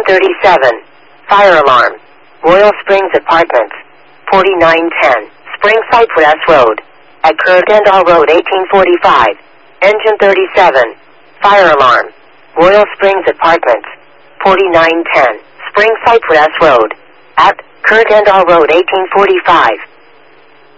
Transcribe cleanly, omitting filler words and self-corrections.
37. Fire alarm. Royal Springs Apartments. 4910. Spring Cypress Road. At Kurgandal Road 1845. Engine 37. Fire alarm. Royal Springs Apartments. 4910. Spring Cypress Road. At Kurgandal Road 1845.